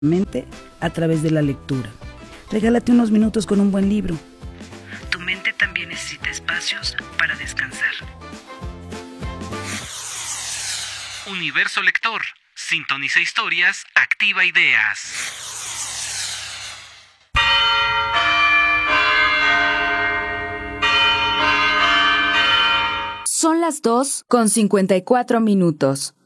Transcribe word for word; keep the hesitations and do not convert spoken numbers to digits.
mente a través de la lectura. Regálate unos minutos con un buen libro. Tu mente también necesita espacios para descansar. Universo Lector. Sintoniza historias, activa ideas. Son las dos con cincuenta y cuatro minutos.